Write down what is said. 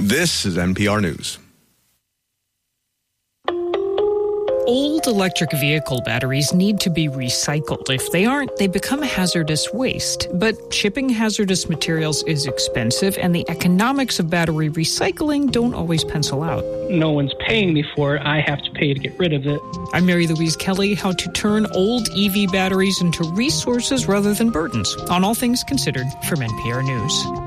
This is NPR News. Old electric vehicle batteries need to be recycled. If they aren't, they become hazardous waste. But shipping hazardous materials is expensive, and the economics of battery recycling don't always pencil out. No one's paying me for it. I have to pay to get rid of it. I'm Mary Louise Kelly. How to turn old EV batteries into resources rather than burdens on All Things Considered from NPR News.